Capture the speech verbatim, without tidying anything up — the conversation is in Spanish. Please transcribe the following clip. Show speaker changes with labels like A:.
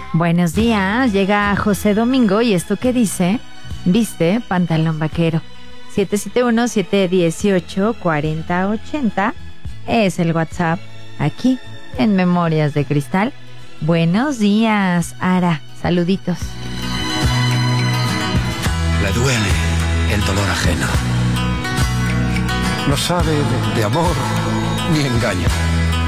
A: Buenos días, llega José Domingo y esto que dice, viste pantalón vaquero. siete siete uno, siete uno ocho, cuatro cero ocho cero es el WhatsApp aquí en Memorias de Cristal. Buenos días, Ara, saluditos.
B: Le duele el dolor ajeno. No sabe de, de amor ni engaño.